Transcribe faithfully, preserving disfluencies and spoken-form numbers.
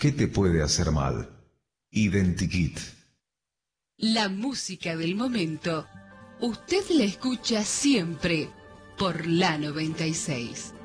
¿Qué te puede hacer mal? Identikit. La música del momento, usted la escucha siempre por la noventa y seis.